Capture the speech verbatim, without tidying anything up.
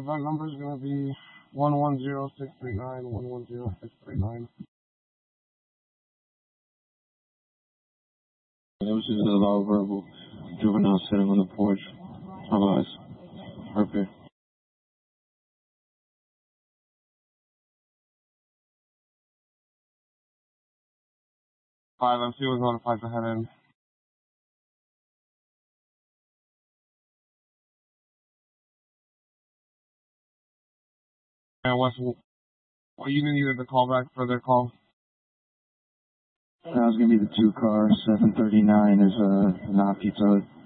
event number is going to be one one zero six three nine, one one zero six three nine. It was just a loud verbal juvenile sitting on the porch. Otherwise, perfect. Five, M C was notified to head in. And what's, what unit needed to call back for their call? That was going to be the two car, seven thirty-nine is uh, an Pizza Hut.